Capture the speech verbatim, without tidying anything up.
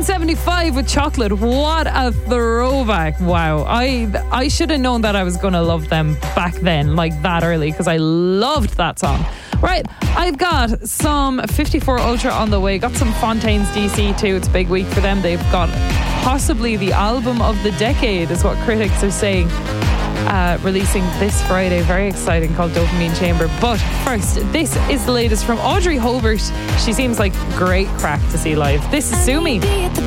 seventy-five with Chocolate. What a throwback. Wow. I I should have known that I was going to love them back then, like that early, because I loved that song. Right, I've got some fifty-four Ultra on the way. Got some Fontaines D C too. It's a big week for them. They've got possibly the album of the decade, is what critics are saying. Uh, releasing this Friday, very exciting, called Dopamine Chamber. But first, this is the latest from Audrey Holbert. She seems like great crack to see live. This is Sue Me.